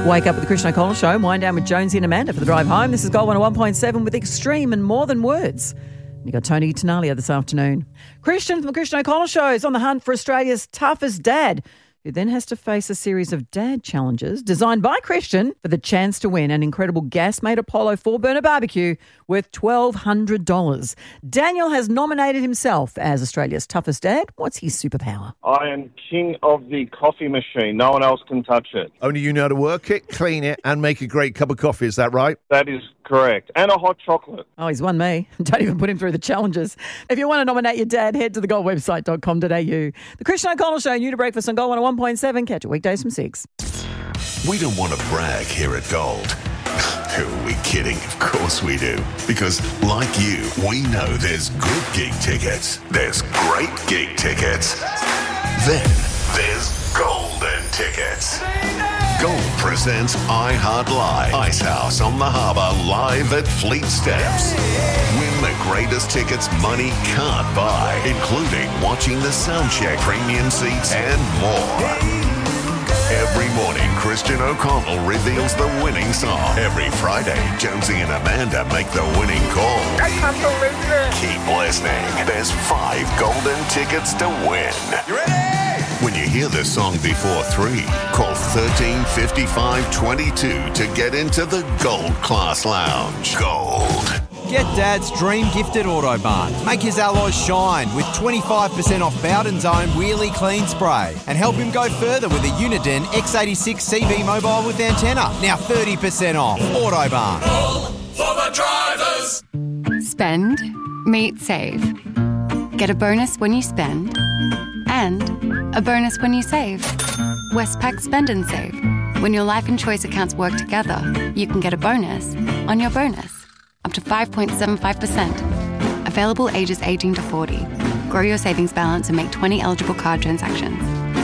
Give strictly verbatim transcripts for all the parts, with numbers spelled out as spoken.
Wake up with the Christian O'Connell Show. Wind down with Jonesy and Amanda for the drive home. This is Gold one oh one point seven with Extreme and More Than Words. You got Tony Tenalia this afternoon. Christian from the Christian O'Connell Show is on the hunt for Australia's toughest dad, who then has to face a series of dad challenges designed by Christian for the chance to win an incredible gas-made Apollo four-burner barbecue worth twelve hundred dollars. Daniel has nominated himself as Australia's toughest dad. What's his superpower? I am king of the coffee machine. No one else can touch it. Only you know how to work it, clean it, and make a great cup of coffee. Is that right? That is correct. And a hot chocolate. Oh, he's won me. Don't even put him through the challenges. If you want to nominate your dad, head to the gold website dot com dot a u. The Christian O'Connell Show, new to breakfast on Gold one oh one point seven. Catch it weekdays from six. We don't want to brag here at Gold. Who are we kidding? Of course we do. Because, like you, we know there's good gig tickets, there's great gig tickets, then there's golden tickets. Gold presents I Heart Live, Icehouse on the Harbour, live at Fleet Steps. Win the greatest tickets money can't buy, including watching the soundcheck, premium seats, and more. Every morning, Christian O'Connell reveals the winning song. Every Friday, Jonesy and Amanda make the winning call. I can't believe it. Keep listening. There's five golden tickets to win. You ready? When you hear the song before three, call thirteen fifty-five twenty-two to get into the Gold Class Lounge. Gold. Get Dad's dream gifted Autobarn. Make his alloys shine with twenty-five percent off Bowden's own Wheelie Clean Spray. And help him go further with a Uniden X eighty-six C V mobile with antenna. Now thirty percent off. Autobarn. All for the drivers. Spend, meet, save. Get a bonus when you spend. And a bonus when you save. Westpac Spend and Save. When your life and choice accounts work together, you can get a bonus on your bonus. Up to five point seven five percent. Available ages eighteen to forty. Grow your savings balance and make twenty eligible card transactions.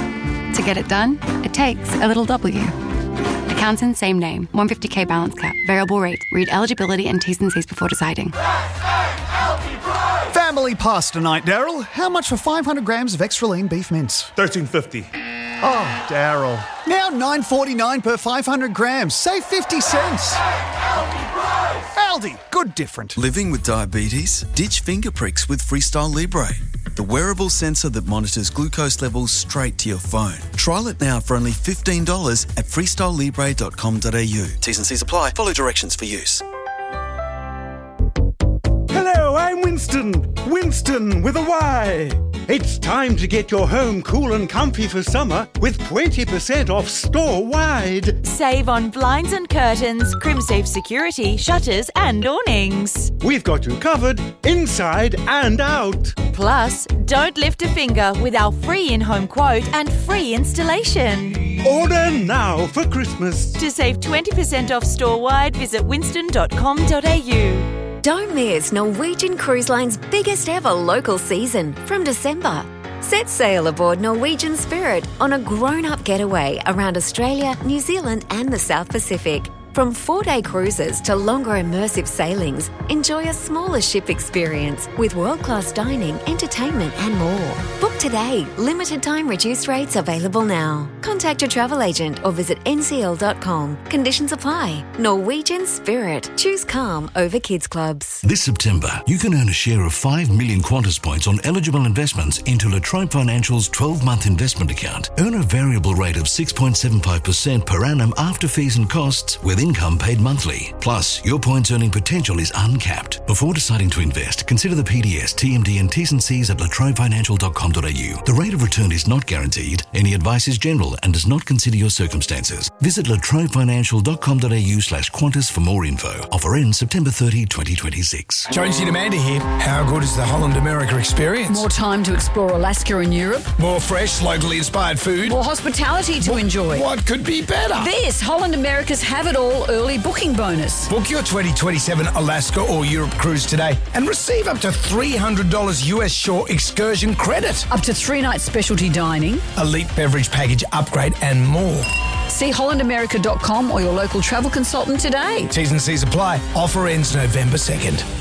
To get it done, it takes a little W. Accounts in same name. one hundred fifty thousand balance cap. Variable rate. Read eligibility and T's and C's before deciding. Family pasta night, Daryl. How much for five hundred grams of extra lean beef mince? thirteen fifty. Oh, Daryl. Now nine forty-nine per five hundred grams. Save fifty cents. Aldi, good different. Living with diabetes? Ditch finger pricks with Freestyle Libre, the wearable sensor that monitors glucose levels straight to your phone. Trial it now for only fifteen dollars at freestyle libre dot com dot a u. T's and C's apply. Follow directions for use. Hello, I'm Winston. Winston with a Y. It's time to get your home cool and comfy for summer with twenty percent off store-wide. Save on blinds and curtains, Crimsafe security, shutters and awnings. We've got you covered inside and out. Plus, don't lift a finger with our free in-home quote and free installation. Order now for Christmas. To save twenty percent off store-wide, visit winston dot com dot a u. Don't miss Norwegian Cruise Line's biggest ever local season from December. Set sail aboard Norwegian Spirit on a grown-up getaway around Australia, New Zealand and the South Pacific. From four-day cruises to longer immersive sailings, enjoy a smaller ship experience with world-class dining, entertainment and more. Book today. Limited time reduced rates available now. Contact your travel agent or visit n c l dot com. Conditions apply. Norwegian Spirit. Choose calm over kids clubs. This September, you can earn a share of five million Qantas points on eligible investments into La Trobe Financial's twelve-month investment account. Earn a variable rate of six point seven five percent per annum after fees and costs with income paid monthly. Plus, your points earning potential is uncapped. Before deciding to invest, consider the P D S, T M D and T's and C's at la trobe financial dot com dot a u. The rate of return is not guaranteed. Any advice is general and does not consider your circumstances. Visit la trobe financial dot com dot a u slash Qantas for more info. Offer ends September thirtieth, twenty twenty-six. Jonesy and Amanda here. How good is the Holland America experience? More time to explore Alaska and Europe. More fresh, locally inspired food. More hospitality to what, enjoy. What could be better? This Holland America's Have It All early booking bonus. Book your twenty twenty-seven Alaska or Europe cruise today and receive up to three hundred dollars U S shore excursion credit. Up to three nights specialty dining. Elite beverage package upgrade and more. See holland america dot com or your local travel consultant today. T's and C's apply. Offer ends November second.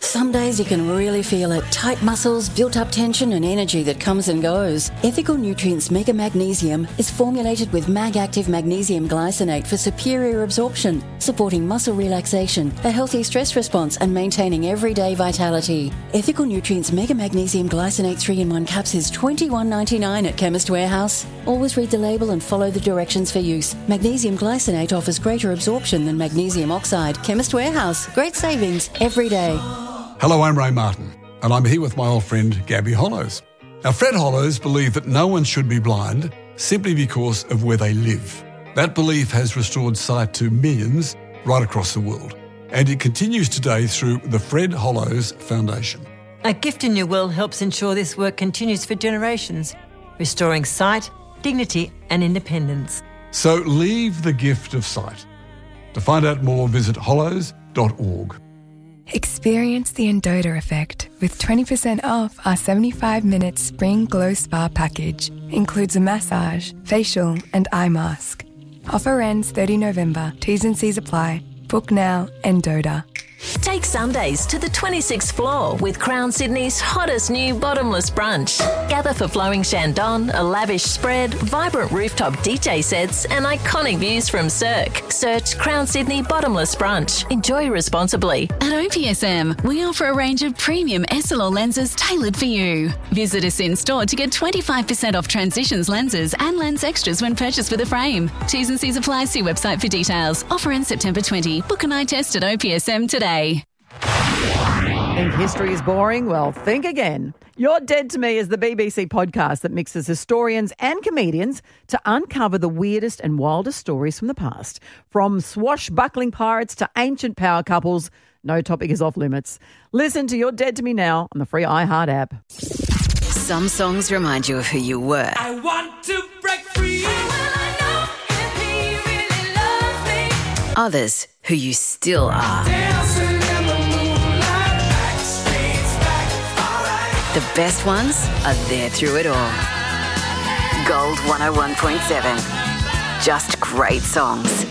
Some days you can really feel it. Tight muscles, built-up tension and energy that comes and goes. Ethical Nutrients Mega Magnesium is formulated with Mag-Active Magnesium Glycinate for superior absorption, supporting muscle relaxation, a healthy stress response and maintaining everyday vitality. Ethical Nutrients Mega Magnesium Glycinate three in one caps is twenty-one ninety-nine at Chemist Warehouse. Always read the label and follow the directions for use. Magnesium Glycinate offers greater absorption than magnesium oxide. Chemist Warehouse. Great savings every day. Hello, I'm Ray Martin, and I'm here with my old friend Gabby Hollows. Now, Fred Hollows believed that no one should be blind simply because of where they live. That belief has restored sight to millions right across the world, and it continues today through the Fred Hollows Foundation. A Gift in Your Will helps ensure this work continues for generations, restoring sight, dignity and independence. So leave the gift of sight. To find out more, visit hollows dot org. Experience the Endota effect with twenty percent off our seventy-five minute Spring Glow Spa package. Includes a massage, facial and eye mask. Offer ends thirtieth of November. T's and C's apply. Book now, Endota. Take Sundays to the twenty-sixth floor with Crown Sydney's hottest new bottomless brunch. Gather for flowing Shandon, a lavish spread, vibrant rooftop D J sets and iconic views from Cirque. Search Crown Sydney Bottomless Brunch. Enjoy responsibly. At O P S M, we offer a range of premium S L R lenses tailored for you. Visit us in store to get twenty-five percent off Transitions lenses and lens extras when purchased with a frame. T's and C's apply. See website for details. Offer ends September twentieth. Book an eye test at O P S M today. Think history is boring? Well, think again. You're Dead to Me is the B B C podcast that mixes historians and comedians to uncover the weirdest and wildest stories from the past. From swashbuckling pirates to ancient power couples, no topic is off limits. Listen to You're Dead to Me now on the free iHeart app. Some songs remind you of who you were. I want to break free. Others, who you still are. The best ones are there through it all. Gold one oh one point seven. Just great songs.